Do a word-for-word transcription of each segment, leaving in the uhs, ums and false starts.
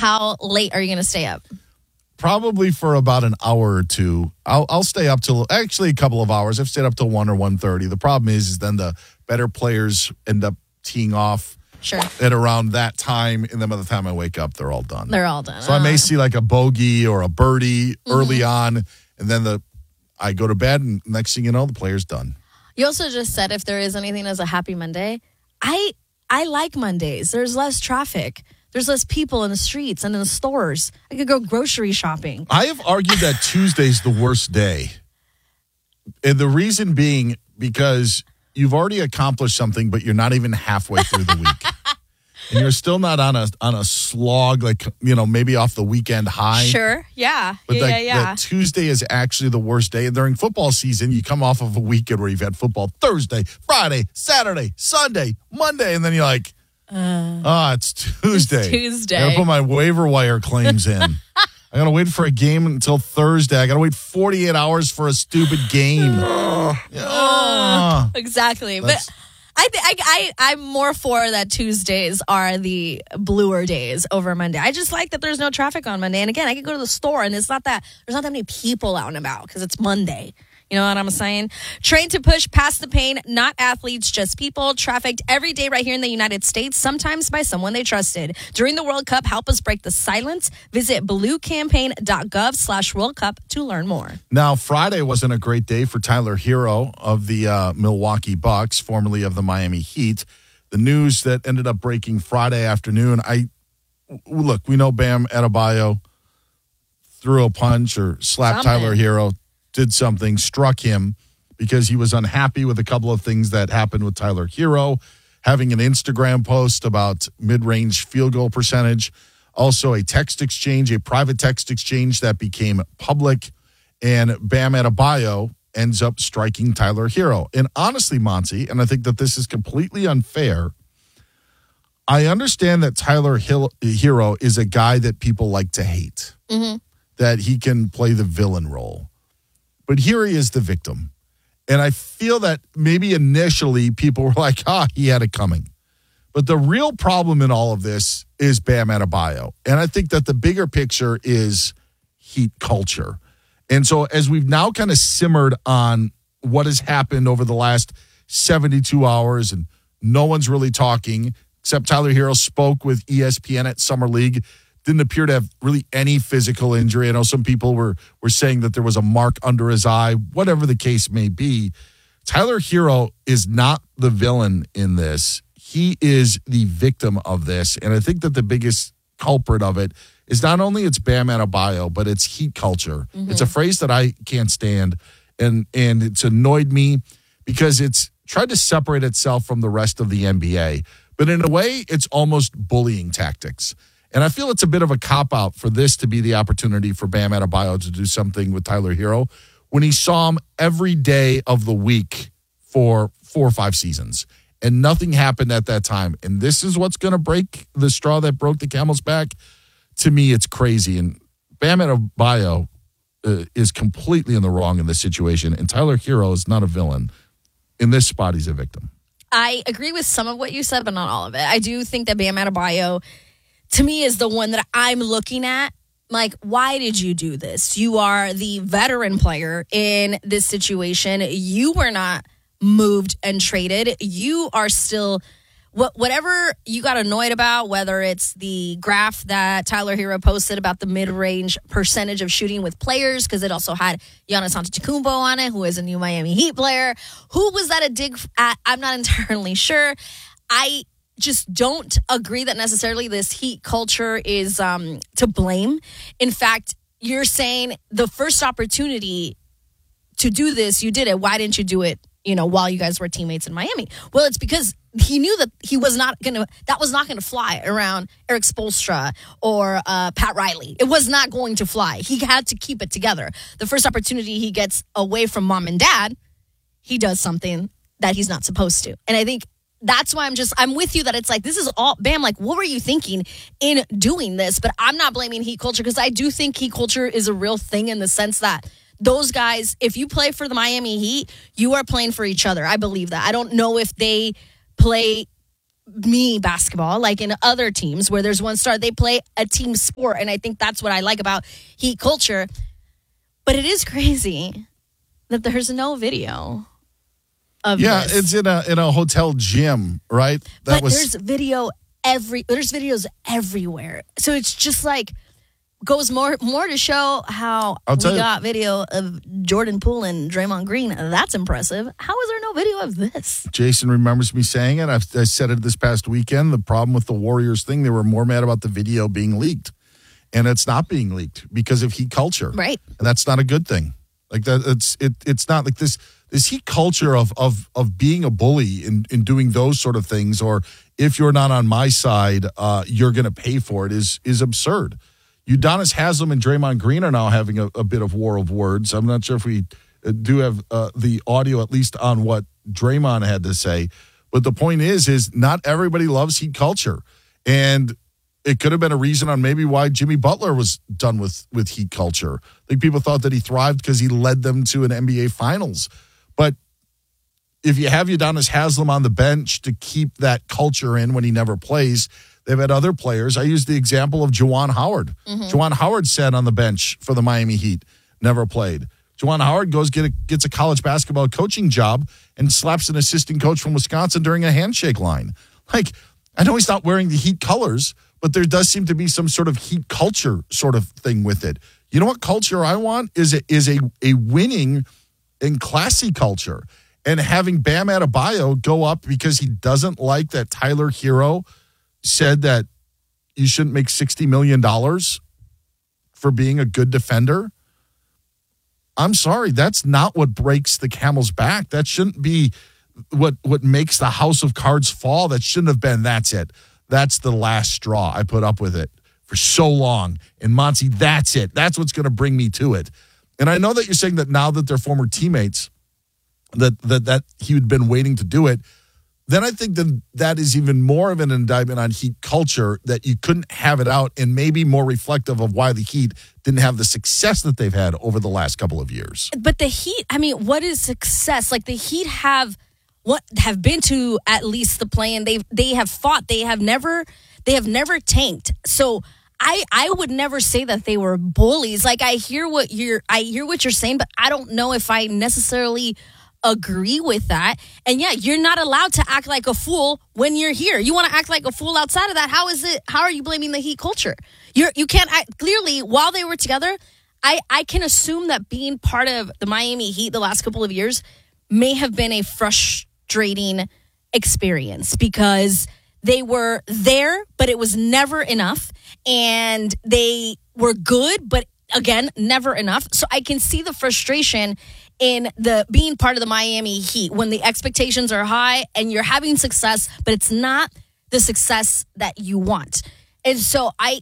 how late are you going to stay up? Probably for about an hour or two. I'll I'll stay up till actually a couple of hours. I've stayed up till one or one thirty. The problem is, is then the better players end up teeing off sure. at around that time, and then by the time I wake up, they're all done. They're all done. So uh. I may see like a bogey or a birdie mm-hmm. early on, and then the I go to bed, and next thing you know, the player's done. You also just said if there is anything as a happy Monday. I I like Mondays. There's less traffic. There's less people in the streets and in the stores. I could go grocery shopping. I have argued that Tuesday's the worst day. And the reason being because you've already accomplished something, but you're not even halfway through the week. And you're still not on a on a slog, like, you know, maybe off the weekend high. Sure, yeah. But yeah, like, yeah, yeah. that Tuesday is actually the worst day. And during football season, you come off of a weekend where you've had football Thursday, Friday, Saturday, Sunday, Monday, and then you're like, Uh, oh, it's Tuesday. It's Tuesday. I gotta put my waiver wire claims in. I gotta wait for a game until Thursday. I gotta wait forty-eight hours for a stupid game. uh, uh, exactly. But I, th- I, I, I'm more for that Tuesdays are the bluer days over Monday. I just like that there's no traffic on Monday. And again, I can go to the store and it's not that there's not that many people out and about because it's Monday. You know what I'm saying? Trained to push past the pain, not athletes, just people. Trafficked every day right here in the United States, sometimes by someone they trusted. During the World Cup, help us break the silence. Visit bluecampaign.gov slash World Cup to learn more. Now, Friday wasn't a great day for Tyler Hero of the uh, Milwaukee Bucks, formerly of the Miami Heat. The news that ended up breaking Friday afternoon, I look, we know Bam Adebayo threw a punch or slapped Something. Tyler Hero. Did something, struck him because he was unhappy with a couple of things that happened with Tyler Hero, having an Instagram post about mid-range field goal percentage, also a text exchange, a private text exchange that became public, and Bam Adebayo ends up striking Tyler Hero. And honestly, Monty, and I think that this is completely unfair, I understand that Tyler Hill, Hero is a guy that people like to hate, mm-hmm. that he can play the villain role. But here he is the victim. And I feel that maybe initially people were like, ah, he had it coming. But the real problem in all of this is Bam Adebayo. And I think that the bigger picture is Heat culture. And so as we've now kind of simmered on what has happened over the last seventy-two hours and no one's really talking, except Tyler Hero spoke with E S P N at Summer League, didn't appear to have really any physical injury. I know some people were were saying that there was a mark under his eye, whatever the case may be. Tyler Hero is not the villain in this. He is the victim of this. And I think that the biggest culprit of it is not only it's Bam Adebayo, but it's Heat culture. Mm-hmm. It's a phrase that I can't stand. And, and it's annoyed me because it's tried to separate itself from the rest of the N B A. But in a way, it's almost bullying tactics. And I feel it's a bit of a cop-out for this to be the opportunity for Bam Adebayo to do something with Tyler Hero when he saw him every day of the week for four or five seasons. And nothing happened at that time. And this is what's going to break the straw that broke the camel's back. To me, it's crazy. And Bam Adebayo uh, is completely in the wrong in this situation. And Tyler Hero is not a villain. In this spot, he's a victim. I agree with some of what you said, but not all of it. I do think that Bam Adebayo, to me, is the one that I'm looking at. Like, why did you do this? You are the veteran player in this situation. You were not moved and traded. You are still, what whatever you got annoyed about, whether it's the graph that Tyler Hero posted about the mid-range percentage of shooting with players, because it also had Giannis Antetokounmpo on it, who is a new Miami Heat player. Who was that a dig at? I'm not entirely sure. I just don't agree that necessarily this Heat culture is um, to blame. In fact, you're saying the first opportunity to do this, you did it. Why didn't you do it, you know, while you guys were teammates in Miami? Well, it's because he knew that he was not going to, that was not going to fly around Eric Spoelstra or uh, Pat Riley. It was not going to fly. He had to keep it together. The first opportunity he gets away from mom and dad, he does something that he's not supposed to. And I think that's why I'm just, I'm with you that it's like, this is all, Bam, like, what were you thinking in doing this? But I'm not blaming Heat culture because I do think Heat culture is a real thing in the sense that those guys, if you play for the Miami Heat, you are playing for each other. I believe that. I don't know if they play me basketball, like in other teams where there's one star, they play a team sport. And I think that's what I like about Heat culture. But it is crazy that there's no video of yeah, this. it's in a in a hotel gym, right? That but was there's video every there's videos everywhere. So it's just like goes more more to show how I'll we tell you- got video of Jordan Poole and Draymond Green. That's impressive. How is there no video of this? Jason remembers me saying it. I've, I said it this past weekend. The problem with the Warriors thing, they were more mad about the video being leaked. And it's not being leaked because of Heat culture. Right. And that's not a good thing. Like that it's it it's not like this this Heat culture of of of being a bully in, in doing those sort of things, or if you're not on my side, uh, you're gonna pay for it is is absurd. Udonis Haslem and Draymond Green are now having a, a bit of war of words. I'm not sure if we do have uh, the audio, at least on what Draymond had to say. But the point is, is not everybody loves Heat culture. And it could have been a reason on maybe why Jimmy Butler was done with, with Heat culture. I think people thought that he thrived because he led them to an N B A Finals. But if you have Udonis Haslem on the bench to keep that culture in when he never plays, they've had other players. I used the example of Juwan Howard. Mm-hmm. Juwan Howard sat on the bench for the Miami Heat, never played. Juwan Howard goes get a, gets a college basketball coaching job and slaps an assistant coach from Wisconsin during a handshake line. Like, I know he's not wearing the Heat colors, but there does seem to be some sort of Heat culture sort of thing with it. You know what culture I want is a, is a, a winning and classy culture. And having Bam Adebayo go up because he doesn't like that Tyler Hero said that you shouldn't make sixty million dollars for being a good defender. I'm sorry, that's not what breaks the camel's back. That shouldn't be what, what makes the house of cards fall. That shouldn't have been, that's it. That's the last straw. I put up with it for so long. And Monty, that's it. That's what's going to bring me to it. And I know that you're saying that now that they're former teammates, that that that he had been waiting to do it. Then I think that that is even more of an indictment on Heat culture, that you couldn't have it out, and maybe more reflective of why the Heat didn't have the success that they've had over the last couple of years. But the Heat, I mean, what is success? Like the Heat have what have been to at least the play, and they they have fought. They have never they have never tanked. So I I would never say that they were bullies. Like I hear what you're I hear what you're saying, but I don't know if I necessarily agree with that. And yeah, you're not allowed to act like a fool when you're here. You want to act like a fool outside of that. How is it? How are you blaming the Heat culture? You're you can't act, clearly while they were together. I I can assume that being part of the Miami Heat the last couple of years may have been a frustrating experience because they were there, but it was never enough, and they were good, but again, never enough. So I can see the frustration in the being part of the Miami Heat when the expectations are high and you're having success, but it's not the success that you want. And so I,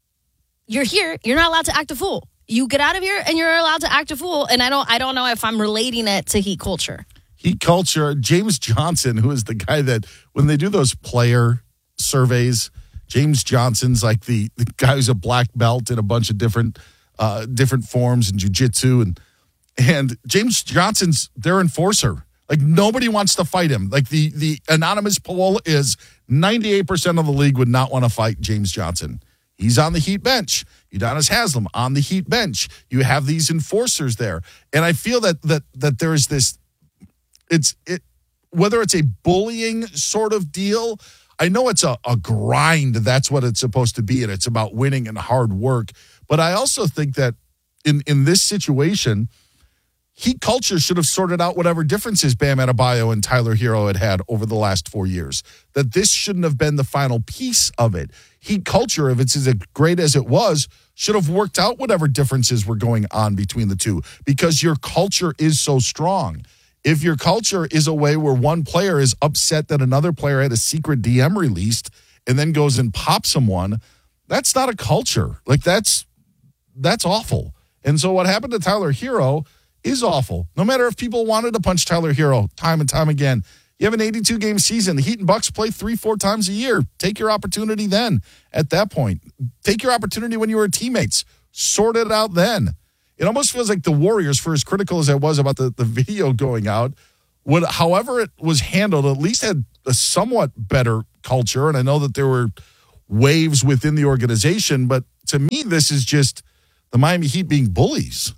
you're here, you're not allowed to act a fool. You get out of here and you're allowed to act a fool. And I don't, I don't know if I'm relating it to Heat culture. Heat culture, James Johnson, who is the guy that when they do those player surveys, James Johnson's like the, the guy who's a black belt in a bunch of different uh, different forms in jiu-jitsu, and And James Johnson's their enforcer. Like nobody wants to fight him. Like the the anonymous poll is ninety-eight percent of the league would not want to fight James Johnson. He's on the Heat bench. Udonis Haslem on the Heat bench. You have these enforcers there. And I feel that that that there is this it's it whether it's a bullying sort of deal. I know it's a, a grind. That's what it's supposed to be, and it's about winning and hard work. But I also think that in in this situation, Heat culture should have sorted out whatever differences Bam Adebayo and Tyler Hero had had over the last four years. That this shouldn't have been the final piece of it. Heat culture, if it's as great as it was, should have worked out whatever differences were going on between the two, because your culture is so strong. If your culture is a way where one player is upset that another player had a secret D M released and then goes and pops someone, that's not a culture. Like that's that's awful. And so what happened to Tyler Hero is awful. No matter if people wanted to punch Tyler Hero time and time again. You have an eighty-two game season. The Heat and Bucks play three, four times a year. Take your opportunity then at that point. Take your opportunity when you were teammates. Sort it out then. It almost feels like the Warriors, for as critical as I was about the, the video going out, would, however it was handled, at least had a somewhat better culture, and I know that there were waves within the organization, but to me, this is just the Miami Heat being bullies.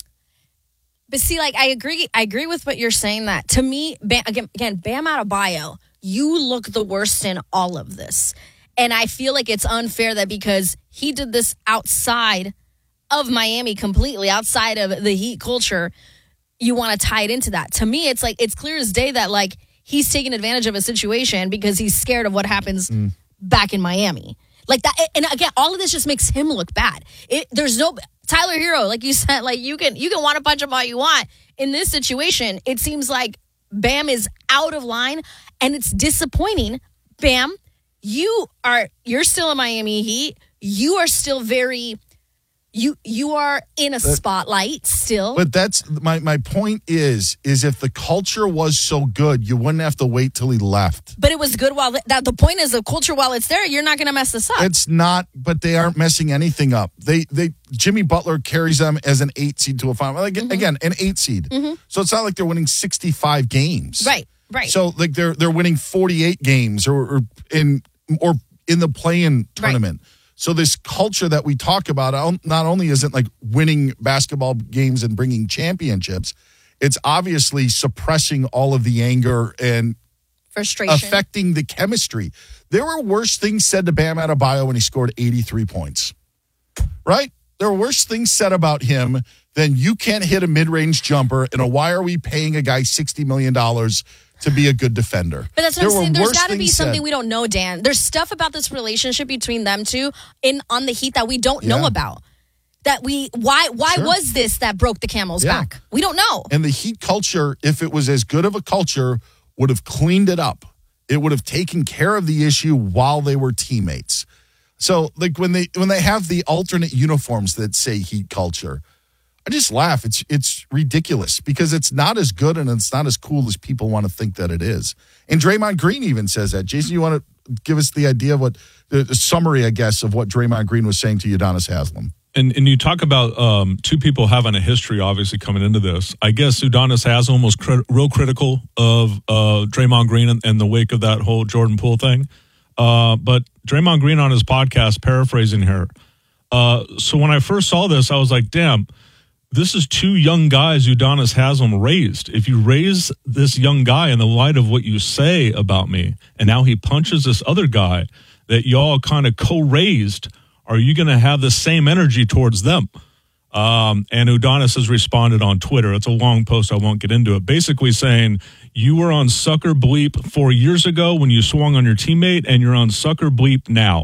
But see, like, I agree. I agree with what you're saying. That to me, Bam, again, again, Bam Adebayo, you look the worst in all of this, and I feel like it's unfair that because he did this outside of Miami, completely outside of the Heat culture, you want to tie it into that. To me, it's like it's clear as day that like he's taking advantage of a situation because he's scared of what happens mm. back in Miami. Like that, and again, all of this just makes him look bad. It, there's no Tyler Hero, like you said, like you can you can want to punch him all you want. In this situation, it seems like Bam is out of line, and it's disappointing. Bam, you are you're still in Miami Heat. You are still very. You you are in a spotlight still. But that's my, my point is, is if the culture was so good, you wouldn't have to wait till he left. But it was good while that the point is the culture while it's there, you're not going to mess this up. It's not, but they aren't messing anything up. They they Jimmy Butler carries them as an eight seed to a final. Like, mm-hmm. Again, an eight seed. Mm-hmm. So it's not like they're winning sixty-five games. Right, right. So like they're they're winning forty-eight games or, or in or in the play-in tournament. Right. So this culture that we talk about not only isn't like winning basketball games and bringing championships, it's obviously suppressing all of the anger and frustration, affecting the chemistry. There were worse things said to Bam Adebayo when he scored eighty-three points, right? There were worse things said about him than you can't hit a mid-range jumper and a, why are we paying a guy sixty million dollars to be a good defender. But that's what there I'm saying. There's got to be something said. we don't know, Dan. There's stuff about this relationship between them two in on the Heat that we don't yeah. know about. That we why why sure. was this that broke the camel's yeah. back? We don't know. And the Heat culture, if it was as good of a culture, would have cleaned it up. It would have taken care of the issue while they were teammates. So like when they when they have the alternate uniforms that say Heat culture, I just laugh. It's it's ridiculous because it's not as good and it's not as cool as people want to think that it is. And Draymond Green even says that. Jason, you want to give us the idea of what the summary, I guess, of what Draymond Green was saying to Udonis Haslem? And and you talk about um, two people having a history, obviously, coming into this. I guess Udonis Haslem was crit- real critical of uh, Draymond Green in, in the wake of that whole Jordan Poole thing. Uh, but Draymond Green on his podcast, paraphrasing here. Uh, so when I first saw this, I was like, damn, this is two young guys Udonis Haslem raised. If you raise this young guy in the light of what you say about me, and now he punches this other guy that y'all kind of co-raised, are you going to have the same energy towards them? Um, and Udonis has responded on Twitter. It's a long post. I won't get into it. Basically saying, you were on sucker bleep four years ago when you swung on your teammate, and you're on sucker bleep now.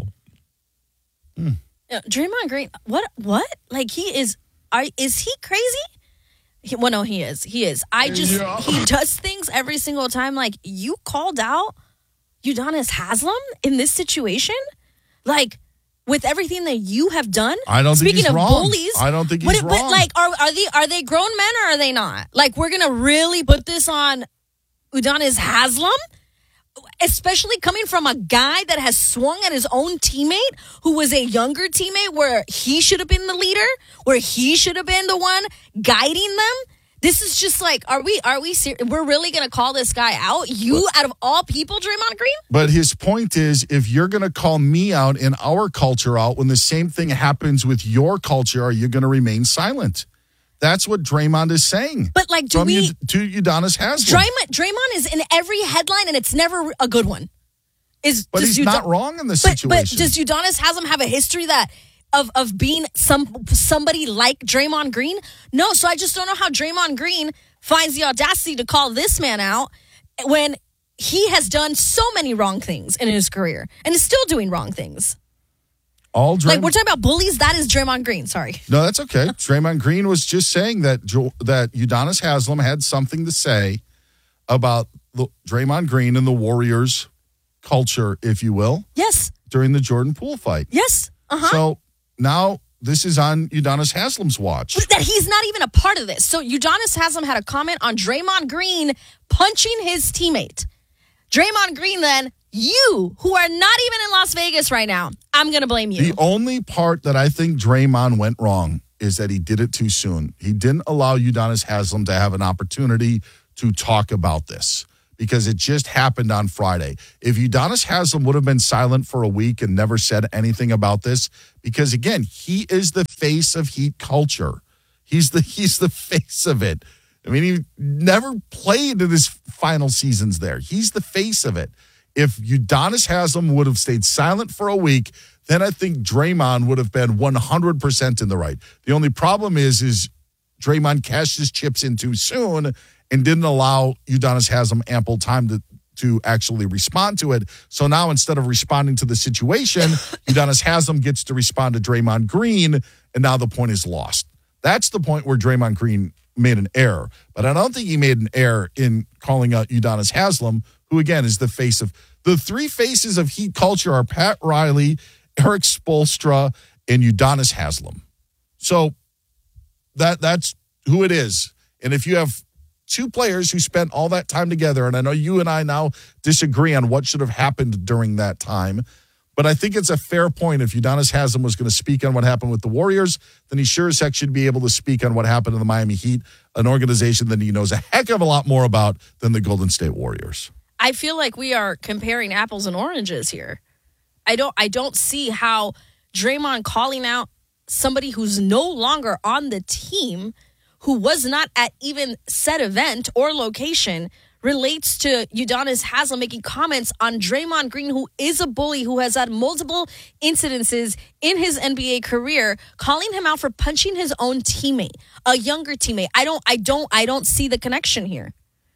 Hmm. Yeah, Draymond Green, what? What? Like, he is... Are, is he crazy? He, well, no, he is. He is. I just, yeah. he does things every single time. Like, you called out Udonis Haslem in this situation? Like, with everything that you have done? I don't Speaking think he's of wrong. bullies. I don't think he's but, wrong. But, like, are, are, they, are they grown men or are they not? Like, we're going to really put this on Udonis Haslem? Especially coming from a guy that has swung at his own teammate who was a younger teammate where he should have been the leader, where he should have been the one guiding them. This is just like, are we, are we serious? We're really going to call this guy out? You, out of all people, Draymond Green? But his point is, if you're going to call me out and our culture out when the same thing happens with your culture, are you going to remain silent? That's what Draymond is saying. But like, do From we... U- to Udonis Haslem. Draymond, Draymond is in every headline, and it's never a good one. Is But he's Ud- not wrong in this but, situation. But does Udonis Haslem have a history that of of being some somebody like Draymond Green? No, so I just don't know how Draymond Green finds the audacity to call this man out when he has done so many wrong things in his career and is still doing wrong things. All Draymond- like we're talking about bullies. That is Draymond Green. Sorry. No, that's okay. Draymond Green was just saying that jo- that Udonis Haslem had something to say about the Draymond Green and the Warriors culture, if you will. Yes. During the Jordan Poole fight. Yes. Uh-huh. So now this is on Udonis Haslem's watch. But that he's not even a part of this. So Udonis Haslem had a comment on Draymond Green punching his teammate. Draymond Green then, you, who are not even in Las Vegas right now, I'm going to blame you. The only part that I think Draymond went wrong is that he did it too soon. He didn't allow Udonis Haslem to have an opportunity to talk about this because it just happened on Friday. If Udonis Haslem would have been silent for a week and never said anything about this, because again, he is the face of Heat culture. He's the he's the face of it. I mean, he never played in his final seasons there. He's the face of it. If Udonis Haslem would have stayed silent for a week, then I think Draymond would have been one hundred percent in the right. The only problem is, is Draymond cashed his chips in too soon and didn't allow Udonis Haslem ample time to, to actually respond to it. So now instead of responding to the situation, Udonis Haslem gets to respond to Draymond Green, and now the point is lost. That's the point where Draymond Green made an error. But I don't think he made an error in calling out Udonis Haslem, who, again, is the face of – the three faces of Heat culture are Pat Riley, Eric Spoelstra, and Udonis Haslem. So that that's who it is. And if you have two players who spent all that time together, and I know you and I now disagree on what should have happened during that time, but I think it's a fair point. If Udonis Haslem was going to speak on what happened with the Warriors, then he sure as heck should be able to speak on what happened in the Miami Heat, an organization that he knows a heck of a lot more about than the Golden State Warriors. I feel like we are comparing apples and oranges here. I don't I don't see how Draymond calling out somebody who's no longer on the team, who was not at even said event or location, relates to Udonis Haslem making comments on Draymond Green, who is a bully, who has had multiple incidences in his N B A career, calling him out for punching his own teammate, a younger teammate. I don't, I don't, I don't see the connection here.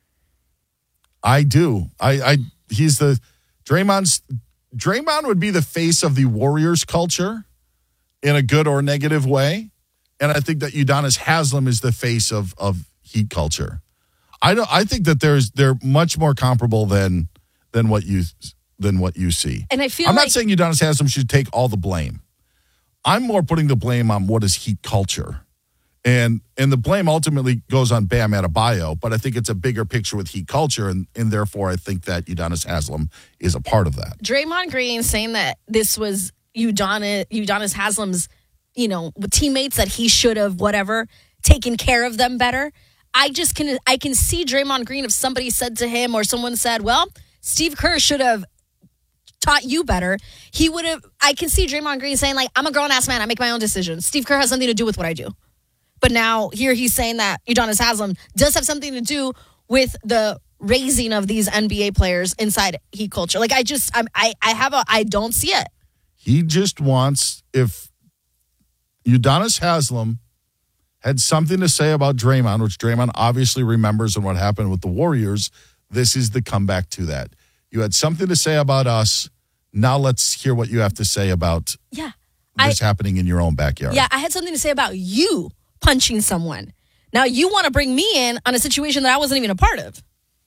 I do. I, I he's the Draymond's Draymond would be the face of the Warriors culture in a good or negative way. And I think that Udonis Haslem is the face of, of Heat culture. I don't. I think that there's they're much more comparable than than what you than what you see. And I feel I'm like, not saying Udonis Haslem should take all the blame. I'm more putting the blame on what is Heat culture, and and the blame ultimately goes on Bam Adebayo. But I think it's a bigger picture with Heat culture, and and therefore I think that Udonis Haslem is a part of that. Draymond Green saying that this was Udonis Udonis Haslem's, you know, teammates, that he should have whatever taken care of them better. I just can I can see Draymond Green, if somebody said to him or someone said, well, Steve Kerr should have taught you better, he would have, I can see Draymond Green saying, like, I'm a grown-ass man, I make my own decisions. Steve Kerr has something to do with what I do. But now here he's saying that Udonis Haslem does have something to do with the raising of these N B A players inside Heat culture. Like, I just, I'm, I, I have a, I don't see it. He just wants, if Udonis Haslem had something to say about Draymond, which Draymond obviously remembers and what happened with the Warriors, this is the comeback to that. You had something to say about us. Now let's hear what you have to say about yeah, this I, happening in your own backyard. Yeah, I had something to say about you punching someone. Now you want to bring me in on a situation that I wasn't even a part of.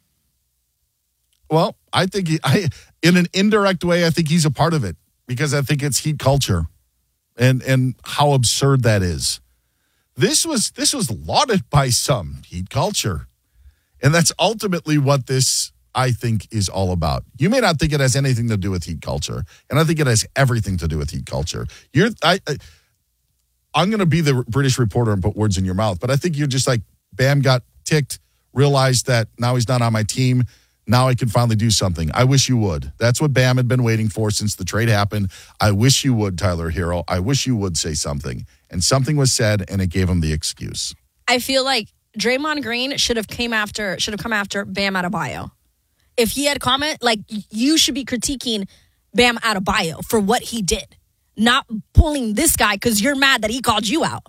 Well, I think he, I, in an indirect way, I think he's a part of it, because I think it's Heat culture and and how absurd that is. This was this was lauded by some, Heat culture. And that's ultimately what this, I think, is all about. You may not think it has anything to do with Heat culture, and I think it has everything to do with Heat culture. You're, I, I, I'm going to be the British reporter and put words in your mouth, but I think you're just like, Bam got ticked, realized that now he's not on my team. Now I can finally do something. I wish you would. That's what Bam had been waiting for since the trade happened. I wish you would, Tyler Hero. I wish you would say something. And something was said, and it gave him the excuse. I feel like Draymond Green should have came after, should have come after Bam Adebayo. If he had comment, like, you should be critiquing Bam Adebayo for what he did, not pulling this guy because you're mad that he called you out.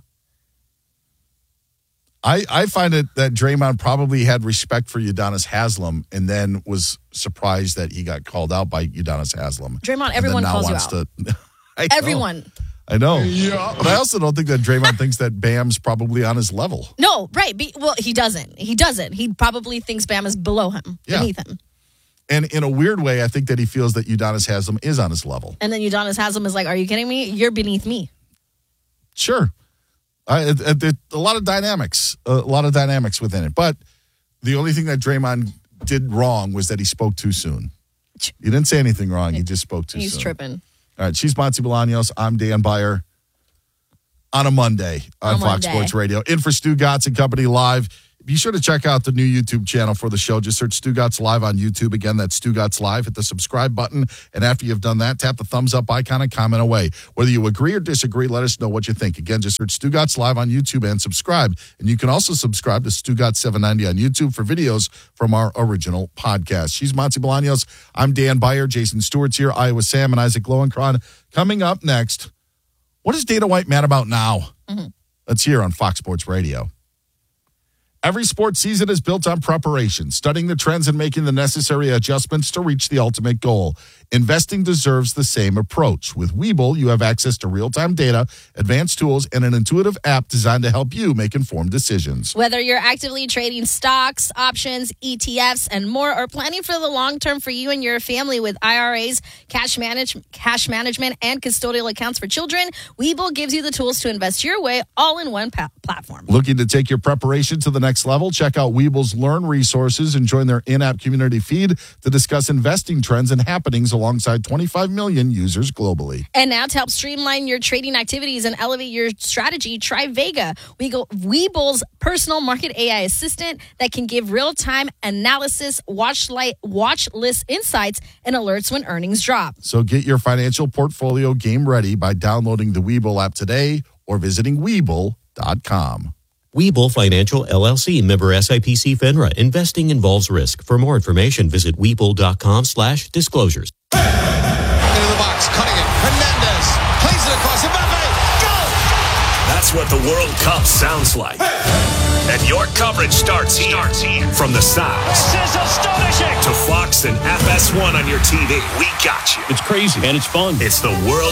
I, I find it that Draymond probably had respect for Udonis Haslem and then was surprised that he got called out by Udonis Haslem. Draymond, everyone calls you out. To, I everyone. Know, I know. Yeah. But I also don't think that Draymond thinks that Bam's probably on his level. No, right. Be, well, he doesn't. He doesn't. He probably thinks Bam is below him, yeah. beneath him. And in a weird way, I think that he feels that Udonis Haslem is on his level. And then Udonis Haslem is like, are you kidding me? You're beneath me. Sure. I, it, it, a lot of dynamics, a lot of dynamics within it. But the only thing that Draymond did wrong was that he spoke too soon. He didn't say anything wrong. He just spoke too He's soon. He's tripping. All right. She's Monty Bolaños. I'm Dan Beyer on a Monday on, on Fox Monday. Sports Radio. In for Stu Gatz and Company live. be sure to check out the new YouTube channel for the show. Just search Stugotz Live on YouTube. Again, that's Stugotz Live. Hit the subscribe button. And after you've done that, tap the thumbs up icon and comment away. Whether you agree or disagree, let us know what you think. Again, just search Stugotz Live on YouTube and subscribe. And you can also subscribe to Stugotz seven ninety on YouTube for videos from our original podcast. She's Monty Bolaños. I'm Dan Beyer. Jason Stewart's here. Iowa Sam and Isaac Lowenkron. Coming up next, what is Dana White mad about now? Mm-hmm. Let's hear on Fox Sports Radio. Every sports season is built on preparation, studying the trends and making the necessary adjustments to reach the ultimate goal. Investing deserves the same approach. With Webull, you have access to real-time data, advanced tools, and an intuitive app designed to help you make informed decisions. Whether you're actively trading stocks, options, E T Fs, and more, or planning for the long term for you and your family with I R As, cash, manage- cash management, and custodial accounts for children, Webull gives you the tools to invest your way all in one pa- platform. Looking to take your preparation to the next level? Check out Webull's Learn resources and join their in-app community feed to discuss investing trends and happenings alongside twenty-five million users globally. And now to help streamline your trading activities and elevate your strategy, try Vega, Webull's personal market A I assistant that can give real-time analysis, watch, light, watch list insights, and alerts when earnings drop. So get your financial portfolio game ready by downloading the Webull app today or visiting Webull dot com. Webull Financial, L L C, member S I P C FINRA. Investing involves risk. For more information, visit Webull.com slash disclosures. Into the box, cutting it. Hernandez plays it across the Mbappe. Go! That's what the World Cup sounds like. And your coverage starts here. Starts here. From the sides. This is astonishing. To Fox and F S one on your T V. We got you. It's crazy and it's fun. It's the World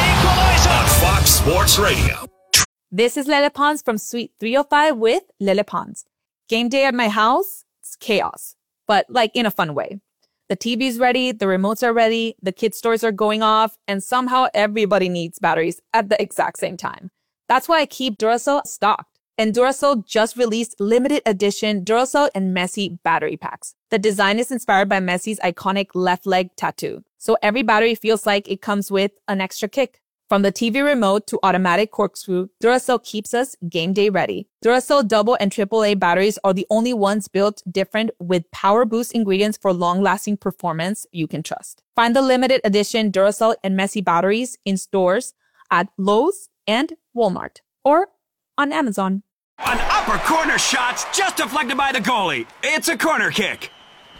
Cup on Fox Sports Radio. This is Lele Pons from Suite three oh five with Lele Pons. Game day at my house, it's chaos, but like in a fun way. The T V's ready, the remotes are ready, the kids' toys are going off, and somehow everybody needs batteries at the exact same time. That's why I keep Duracell stocked. And Duracell just released limited edition Duracell and Messi battery packs. The design is inspired by Messi's iconic left leg tattoo, so every battery feels like it comes with an extra kick. From the T V remote to automatic corkscrew, Duracell keeps us game day ready. Duracell double and triple A batteries are the only ones built different with power boost ingredients for long-lasting performance you can trust. Find the limited edition Duracell and Messi batteries in stores at Lowe's and Walmart or on Amazon. An upper corner shot's just deflected by the goalie. It's a corner kick.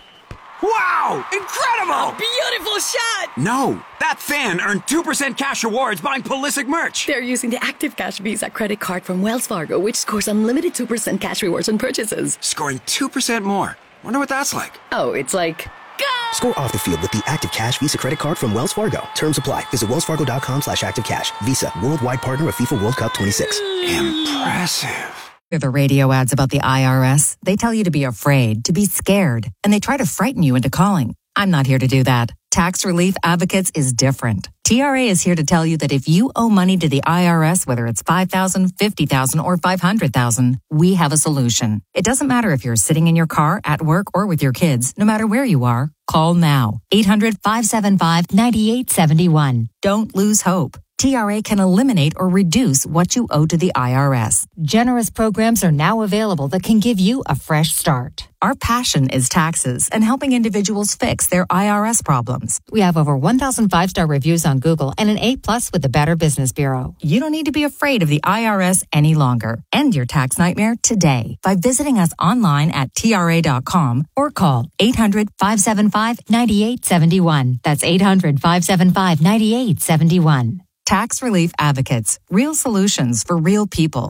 Wow! Incredible! Beautiful shot! No, that fan earned two percent cash rewards buying Pulisic merch. They're using the Active Cash Visa credit card from Wells Fargo, which scores unlimited two percent cash rewards on purchases. Scoring two percent more. Wonder what that's like. Oh, it's like... Go! Score off the field with the Active Cash Visa credit card from Wells Fargo. Terms apply. Visit wellsfargo.com slash active cash. Visa, worldwide partner of FIFA World Cup twenty-six. Impressive. The radio ads about the I R S, they tell you to be afraid, to be scared, and they try to frighten you into calling. I'm not here to do that. Tax Relief Advocates is different. T R A is here to tell you that if you owe money to the I R S, whether it's five thousand dollars, fifty thousand dollars, or five hundred thousand dollars, we have a solution. It doesn't matter if you're sitting in your car, at work, or with your kids. No matter where you are, call now. eight hundred, five seven five, nine eight seven one. Don't lose hope. T R A can eliminate or reduce what you owe to the I R S. Generous programs are now available that can give you a fresh start. Our passion is taxes and helping individuals fix their I R S problems. We have over one thousand five-star reviews on Google and an A plus with the Better Business Bureau. You don't need to be afraid of the I R S any longer. End your tax nightmare today by visiting us online at T R A dot com or call eight hundred, five seven five, nine eight seven one. That's eight hundred, five seven five, nine eight seven one. Tax Relief Advocates. Real solutions for real people.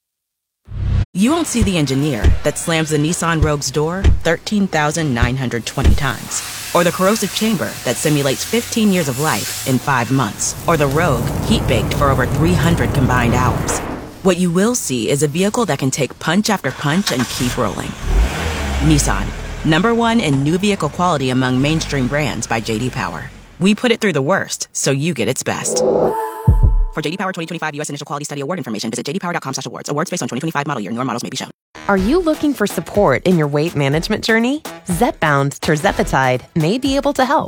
You won't see the engineer that slams the Nissan Rogue's door thirteen thousand nine hundred twenty times. Or the corrosive chamber that simulates fifteen years of life in five months. Or the Rogue heat-baked for over three hundred combined hours. What you will see is a vehicle that can take punch after punch and keep rolling. Nissan, number one in new vehicle quality among mainstream brands by J D Power. We put it through the worst, so you get its best. For J D Power twenty twenty-five U S Initial Quality Study Award information, visit j d power dot com slash awards. Awards based on twenty twenty-five model year. Newer models may be shown. Are you looking for support in your weight management journey? Zepbound tirzepatide may be able to help.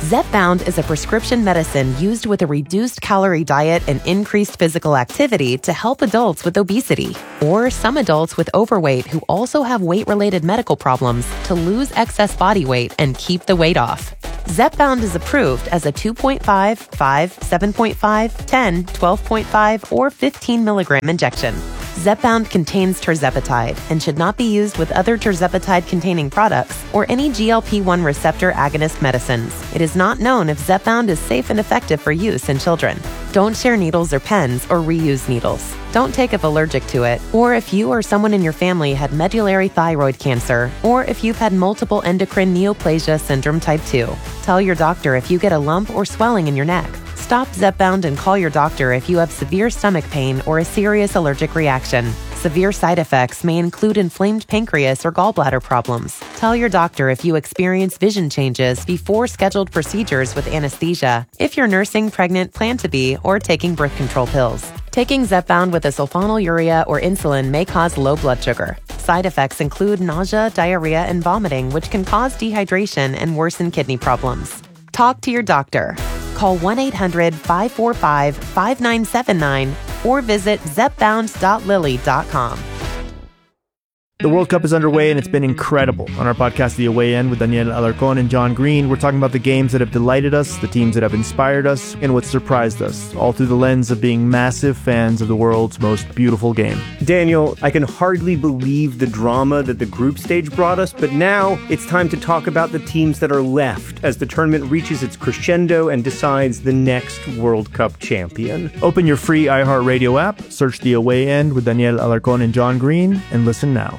Zepbound is a prescription medicine used with a reduced calorie diet and increased physical activity to help adults with obesity, or some adults with overweight who also have weight-related medical problems to lose excess body weight and keep the weight off. Zepbound is approved as a two point five, five, seven point five, ten, twelve point five, or fifteen milligram injection. Zepbound contains tirzepatide and should not be used with other tirzepatide-containing products or any G L P one receptor agonist medicines. It is not known if Zepbound is safe and effective for use in children. Don't share needles or pens or reuse needles. Don't take if allergic to it, or if you or someone in your family had medullary thyroid cancer, or if you've had multiple endocrine neoplasia syndrome type two. Tell your doctor if you get a lump or swelling in your neck. Stop Zepbound and call your doctor if you have severe stomach pain or a serious allergic reaction. Severe side effects may include inflamed pancreas or gallbladder problems. Tell your doctor if you experience vision changes before scheduled procedures with anesthesia, if you're nursing, pregnant, plan to be, or taking birth control pills. Taking Zepbound with a sulfonylurea or insulin may cause low blood sugar. Side effects include nausea, diarrhea, and vomiting, which can cause dehydration and worsen kidney problems. Talk to your doctor. Call one eight hundred, five four five, five nine seven nine or visit zepbound dot lilly dot com. The World Cup is underway, and it's been incredible. On our podcast, The Away End, with Daniel Alarcón and John Green, we're talking about the games that have delighted us, the teams that have inspired us, and what surprised us, all through the lens of being massive fans of the world's most beautiful game. Daniel, I can hardly believe the drama that the group stage brought us, but now it's time to talk about the teams that are left as the tournament reaches its crescendo and decides the next World Cup champion. Open your free iHeartRadio app, search The Away End with Daniel Alarcón and John Green, and listen now.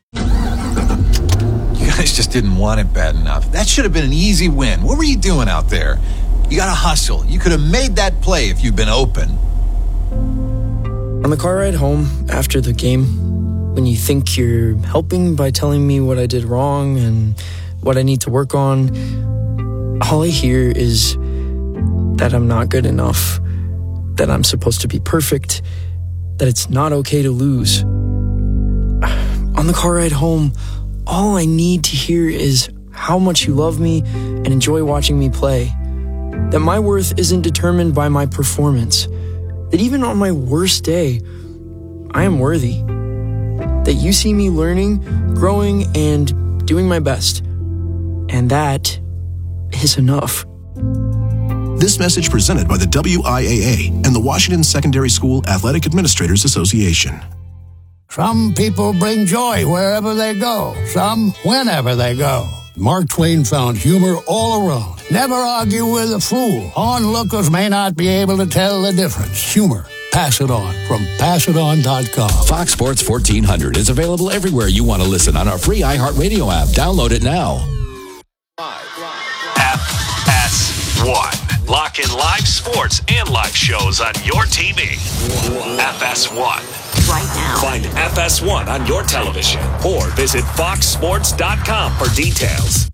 You guys just didn't want it bad enough. That should have been an easy win. What were you doing out there? You got to hustle. You could have made that play if you'd been open. On the car ride home after the game, when you think you're helping by telling me what I did wrong and what I need to work on, all I hear is that I'm not good enough, that I'm supposed to be perfect, that it's not okay to lose. On the car ride home, all I need to hear is how much you love me and enjoy watching me play. That my worth isn't determined by my performance. That even on my worst day, I am worthy. That you see me learning, growing, and doing my best. And that is enough. This message presented by the W I A A and the Washington Secondary School Athletic Administrators Association. Some people bring joy wherever they go, some whenever they go. Mark Twain found humor all around. Never argue with a fool. Onlookers may not be able to tell the difference. Humor. Pass it on from pass it on dot com. Fox Sports fourteen hundred is available everywhere you want to listen on our free iHeartRadio app. Download it now. F S one. Lock in live sports and live shows on your T V. F S one. Right now. Find F S one on your television or visit fox sports dot com for details.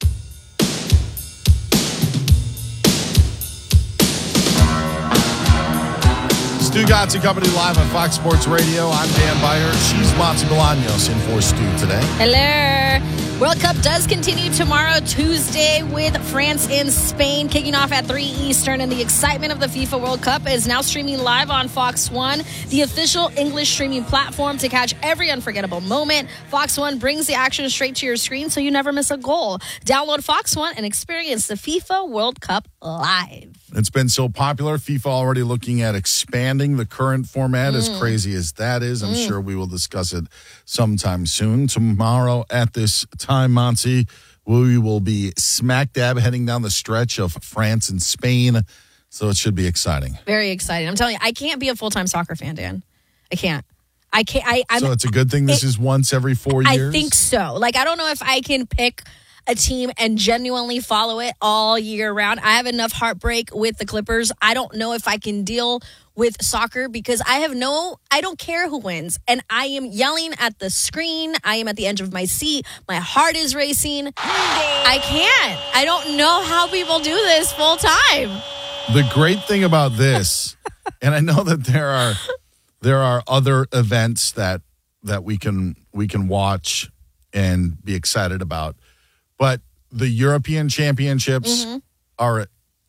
Stu Gotzi Company live on Fox Sports Radio. I'm Dan Beyer. She's Monty Bolaños in for Stu today. Hello. World Cup does continue tomorrow, Tuesday, with France and Spain kicking off at three Eastern. And the excitement of the FIFA World Cup is now streaming live on Fox One, the official English streaming platform to catch every unforgettable moment. Fox One brings the action straight to your screen so you never miss a goal. Download Fox One and experience the FIFA World Cup live. It's been so popular. FIFA already looking at expanding the current format, mm. as crazy as that is. I'm mm. sure we will discuss it sometime soon. Tomorrow at this time, Monty, we will be smack dab heading down the stretch of France and Spain. So it should be exciting. Very exciting. I'm telling you, I can't be a full-time soccer fan, Dan. I can't. I can't. I, I'm, so it's a good thing this it, is once every four years? I think so. Like, I don't know if I can pick a team and genuinely follow it all year round. I have enough heartbreak with the Clippers. I don't know if I can deal with soccer because I have no, I don't care who wins. And I am yelling at the screen. I am at the edge of my seat. My heart is racing. I can't. I don't know how people do this full time. The great thing about this, and I know that there are there are other events that that we can we can watch and be excited about. But the European Championships, mm-hmm. are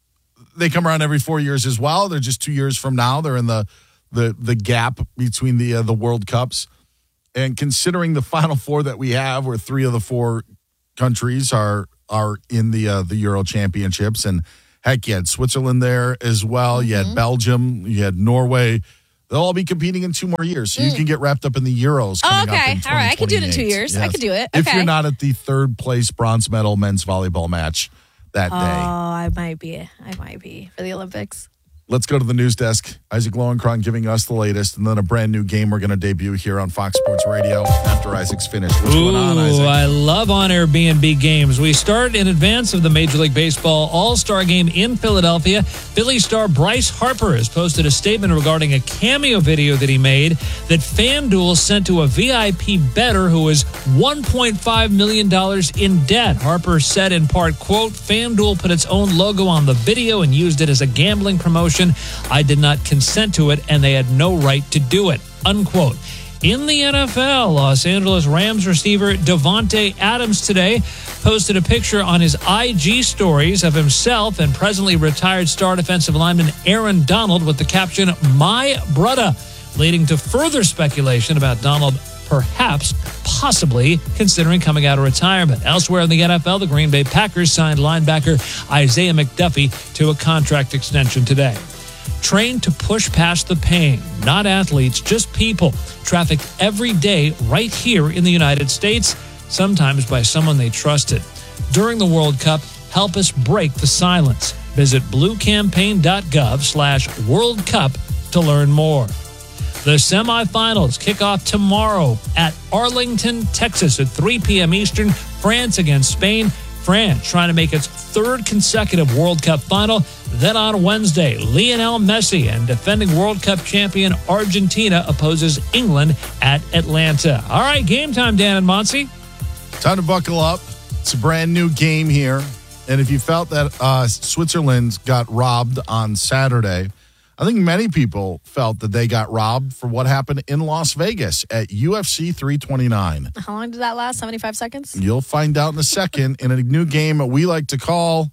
they come around every four years as well. They're just two years from now. They're in the the the gap between the uh, the World Cups. And considering the Final Four that we have, where three of the four countries are are in the uh, the Euro Championships, and heck, you had Switzerland there as well. Mm-hmm. You had Belgium. You had Norway. They'll all be competing in two more years, so mm. you can get wrapped up in the Euros coming oh, okay. up in all right, I could do it in two years. Yes. I could do it. Okay. If you're not at the third place bronze medal men's volleyball match that oh, day. Oh, I might be. I might be for the Olympics. Let's go to the news desk. Isaac Lowenkron giving us the latest, and then a brand new game we're going to debut here on Fox Sports Radio after Isaac's finished. What's Ooh, going on, Isaac? I love on Airbnb games. We start in advance of the Major League Baseball All-Star Game in Philadelphia. Philly star Bryce Harper has posted a statement regarding a cameo video that he made that FanDuel sent to a V I P bettor who is one point five million dollars in debt. Harper said in part, quote, FanDuel put its own logo on the video and used it as a gambling promotion. I did not consent to it, and they had no right to do it, unquote. In the N F L, Los Angeles Rams receiver Davante Adams today posted a picture on his I G stories of himself and presently retired star defensive lineman Aaron Donald with the caption, "My brother," leading to further speculation about Donald perhaps, possibly considering coming out of retirement. Elsewhere in the N F L, the Green Bay Packers signed linebacker Isaiah McDuffie to a contract extension today. Trained to push past the pain, not athletes, just people, trafficked every day right here in the United States, sometimes by someone they trusted. During the World Cup, help us break the silence. Visit bluecampaign.gov slash World Cup to learn more. The semifinals kick off tomorrow at Arlington, Texas at three p.m. Eastern. France against Spain. France trying to make its third consecutive World Cup final. Then on Wednesday, Lionel Messi and defending World Cup champion Argentina opposes England at Atlanta. All right, game time, Dan and Monty. Time to buckle up. It's a brand new game here. And if you felt that uh, Switzerland got robbed on Saturday, I think many people felt that they got robbed for what happened in Las Vegas at U F C three twenty-nine. How long did that last? seventy-five seconds? You'll find out in a second in a new game that we like to call...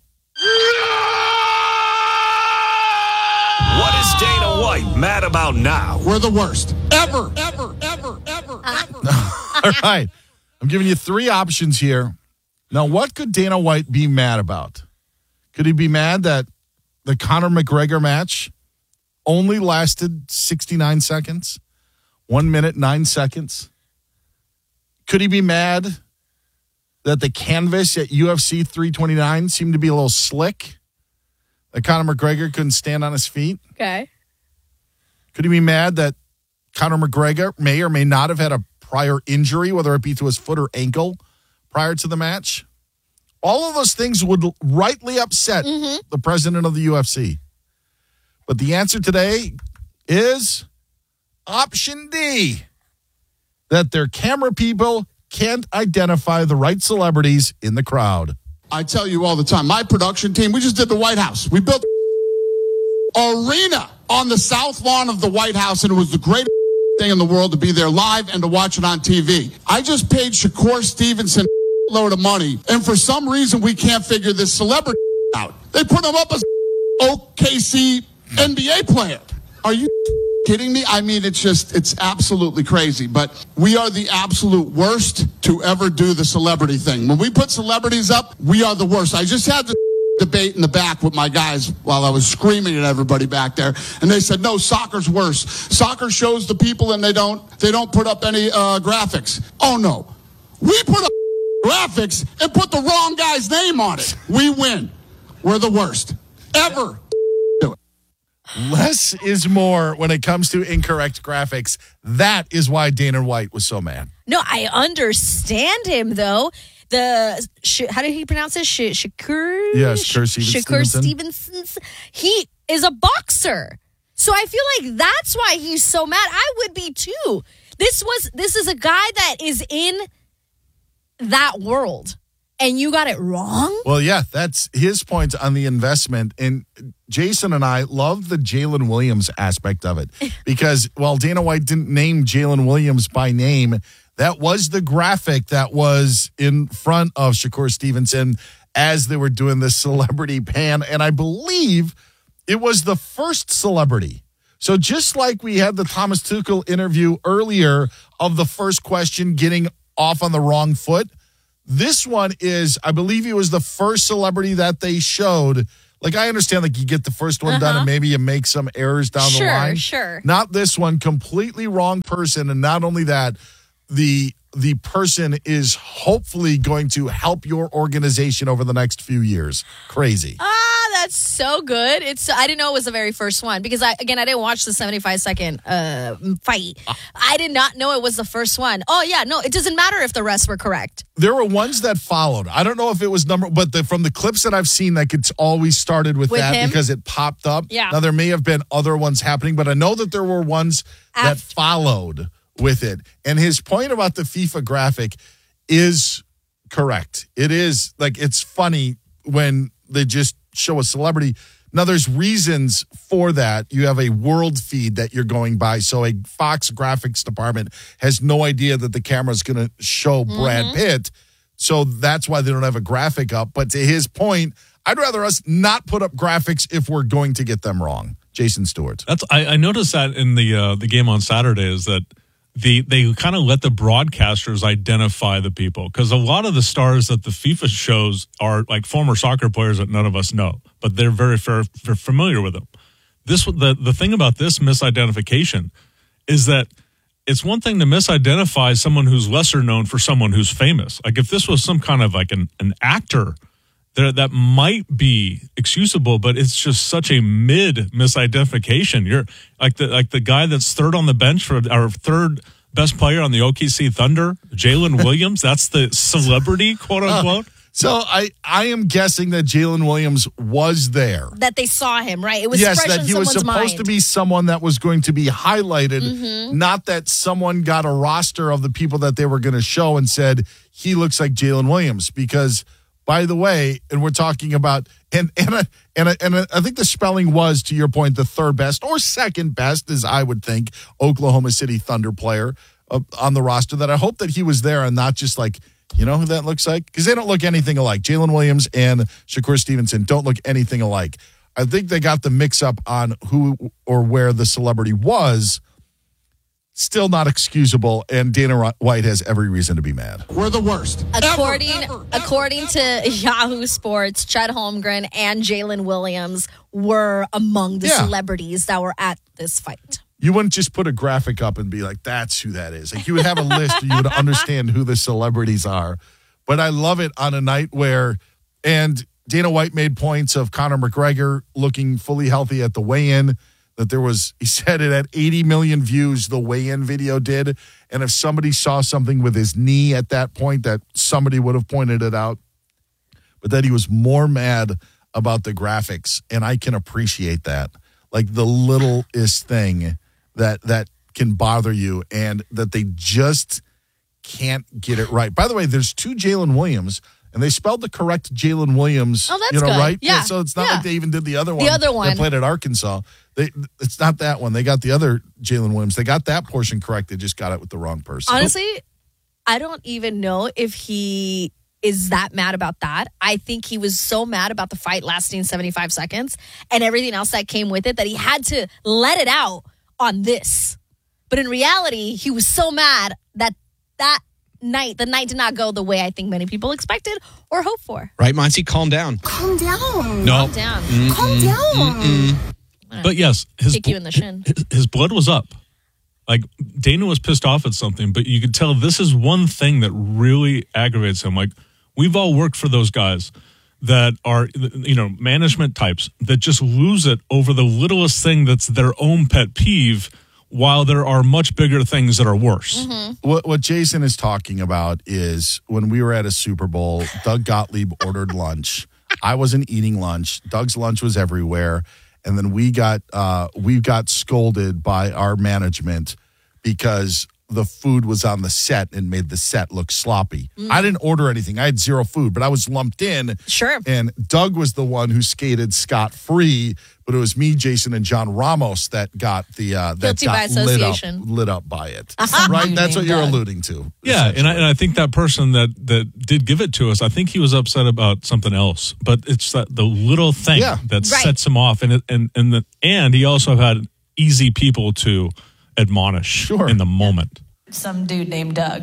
What is Dana White mad about now? We're the worst. Ever, ever, ever, ever, ever. All right. I'm giving you three options here. Now, what could Dana White be mad about? Could he be mad that the Conor McGregor match only lasted sixty-nine seconds? One minute, nine seconds? Could he be mad that the canvas at U F C three twenty-nine seemed to be a little slick? That Conor McGregor couldn't stand on his feet? Okay. Could he be mad that Conor McGregor may or may not have had a prior injury, whether it be to his foot or ankle, prior to the match? All of those things would rightly upset mm-hmm. the president of the U F C. But the answer today is option D, that their camera people can't identify the right celebrities in the crowd. I tell you all the time, my production team, we just did the White House. We built an arena on the south lawn of the White House, and it was the greatest thing in the world to be there live and to watch it on T V. I just paid Shakur Stevenson a load of money, and for some reason we can't figure this celebrity out. They put him up as O K C N B A player. Are you kidding me? I mean, it's just, it's absolutely crazy. But we are the absolute worst to ever do the celebrity thing. When we put celebrities up, we are the worst. I just had the debate in the back with my guys while I was screaming at everybody back there. And they said, no, soccer's worse. Soccer shows the people and they don't, they don't put up any uh, graphics. Oh, no. We put up graphics and put the wrong guy's name on it. We win. We're the worst. Ever. Less is more when it comes to incorrect graphics. That is why Dana White was so mad. No, I understand him, though. The sh- how did he pronounce it? Sh- Shakur? Yeah, Shakur Stevenson. Shakur Stevenson. He is a boxer. So I feel like that's why he's so mad. I would be, too. This was this is a guy that is in that world. And you got it wrong? Well, yeah, that's his point on the investment. And Jason and I love the Jalen Williams aspect of it. Because while Dana White didn't name Jalen Williams by name, that was the graphic that was in front of Shakur Stevenson as they were doing this celebrity pan. And I believe it was the first celebrity. So just like we had the Thomas Tuchel interview earlier of the first question getting off on the wrong foot, this one is, I believe he was the first celebrity that they showed. Like, I understand, like, you get the first one uh-huh. done and maybe you make some errors down sure, the line. Sure, sure. Not this one, completely wrong person. And not only that, the the person is hopefully going to help your organization over the next few years. Crazy. Ah, that's so good. It's I didn't know it was the very first one because, I again, I didn't watch the seventy-five second uh, fight. Uh, I did not know it was the first one. Oh, yeah, no, it doesn't matter if the rest were correct. There were ones that followed. I don't know if it was number, but the, from the clips that I've seen, like it's always started with, with that him? because it popped up. Yeah. Now, there may have been other ones happening, but I know that there were ones After. that followed with it. And his point about the FIFA graphic is correct. It is, like, it's funny when they just show a celebrity. Now, there's reasons for that. You have a world feed that you're going by. So a Fox graphics department has no idea that the camera's going to show Brad mm-hmm. Pitt. So that's why they don't have a graphic up. But to his point, I'd rather us not put up graphics if we're going to get them wrong. Jason Stewart. That's I, I noticed that in the uh, the game on Saturday is that the they kind of let the broadcasters identify the people, because a lot of the stars that the FIFA shows are like former soccer players that none of us know, but they're very, very, very familiar with them. This the the thing about this misidentification is that it's one thing to misidentify someone who's lesser known for someone who's famous. Like if this was some kind of like an, an actor, there that might be excusable, but it's just such a mid misidentification. You're like the like the guy that's third on the bench for our third best player on the O K C Thunder, Jalen Williams. That's the celebrity, quote unquote. Uh, so I, I am guessing that Jalen Williams was there. That they saw him, right? It was yes, fresh that in he was supposed mind. to be someone that was going to be highlighted. Mm-hmm. Not that someone got a roster of the people that they were going to show and said he looks like Jalen Williams, because. By the way, and we're talking about, and and I, and I, and I think the spelling was, to your point, the third best or second best, as I would think, Oklahoma City Thunder player uh, on the roster. That I hope that he was there and not just like, you know who that looks like? Because they don't look anything alike. Jalen Williams and Shakur Stevenson don't look anything alike. I think they got the mix up on who or where the celebrity was. Still not excusable, and Dana White has every reason to be mad. We're the worst. According ever, ever, according ever. to Yahoo Sports, Chet Holmgren and Jalen Williams were among the yeah. celebrities that were at this fight. You wouldn't just put a graphic up and be like, that's who that is. Like, you would have a list and you would understand who the celebrities are. But I love it on a night where, and Dana White made points of Conor McGregor looking fully healthy at the weigh-in. That there was, he said it had eighty million views, the weigh-in video did. And if somebody saw something with his knee at that point, that somebody would have pointed it out. But that he was more mad about the graphics. And I can appreciate that. Like the littlest thing that that can bother you, and that they just can't get it right. By the way, there's two Jalen Williams. And they spelled the correct Jalen Williams, oh, that's you know, good. right? Yeah. So it's not yeah. like they even did the other one. The other one. That played at Arkansas. They, it's not that one. They got the other Jalen Williams. They got that portion correct. They just got it with the wrong person. Honestly, I don't even know if he is that mad about that. I think he was so mad about the fight lasting seventy-five seconds and everything else that came with it that he had to let it out on this. But in reality, he was so mad that that night, the night did not go the way I think many people expected or hoped for. Right, Monty? Calm down. Calm down. No. Calm down. Mm-mm. Calm down. Mm-mm. But yes, his, kick you in the shin. his, his blood was up. Like, Dana was pissed off at something, but you could tell this is one thing that really aggravates him. Like, we've all worked for those guys that are, you know, management types that just lose it over the littlest thing that's their own pet peeve, while there are much bigger things that are worse. Mm-hmm. What what Jason is talking about is when we were at a Super Bowl, Doug Gottlieb ordered lunch. I wasn't eating lunch. Doug's lunch was everywhere. And then we got uh, we got scolded by our management because the food was on the set and made the set look sloppy. Mm. I didn't order anything. I had zero food, but I was lumped in. Sure. And Doug was the one who skated scot-free, but it was me, Jason, and John Ramos that got the uh, that Guilty got by association. lit up, lit up by it. Some Right? dude That's what named you're Doug. alluding to. Yeah, and I, and I think that person that, that did give it to us, I think he was upset about something else. But it's that the little thing Yeah. that Right. sets him off, and it, and and the, and he also had easy people to admonish Sure. in the moment. Some dude named Doug.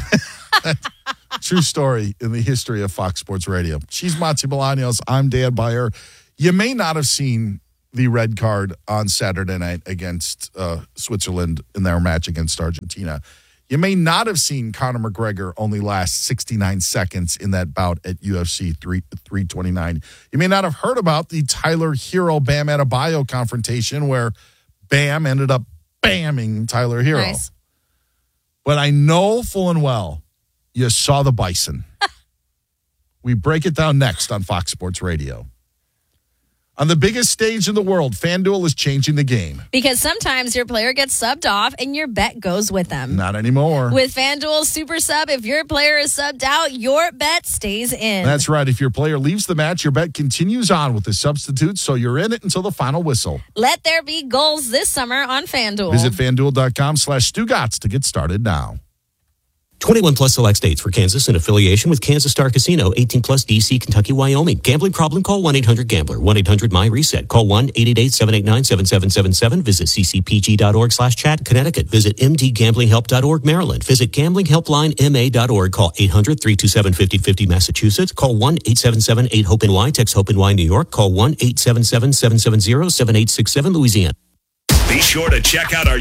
True story in the history of Fox Sports Radio. She's Matzi Bolaños. I'm Dan Beyer. You may not have seen the red card on Saturday night against uh, Switzerland in their match against Argentina. You may not have seen Conor McGregor only last sixty-nine seconds in that bout at U F C three twenty-nine. You may not have heard about the Tyler Hero Bam Adebayo confrontation where Bam ended up bamming Tyler Hero. Nice. But I know full and well you saw the Bison. We break it down next on Fox Sports Radio. On the biggest stage in the world, FanDuel is changing the game. Because sometimes your player gets subbed off and your bet goes with them. Not anymore. With FanDuel Super Sub, if your player is subbed out, your bet stays in. That's right. If your player leaves the match, your bet continues on with the substitute, so you're in it until the final whistle. Let there be goals this summer on FanDuel. Visit FanDuel.com slash Stugotz to get started now. twenty-one plus select states for Kansas in affiliation with Kansas Star Casino, eighteen plus D C, Kentucky, Wyoming. Gambling problem? Call one eight hundred gambler, one eight hundred my reset. Call one eight eight eight, seven eight nine, seven seven seven seven. Visit ccpg.org slash chat, Connecticut. Visit m d gambling help dot org, Maryland. Visit gambling helpline m a dot org. Call eight hundred, three two seven, five oh five oh, Massachusetts. Call one eight seven seven, eight, hope N Y. Text HOPE-N Y, New York. Call one eight seven seven, seven seven zero, seven eight six seven, Louisiana. Be sure to check out our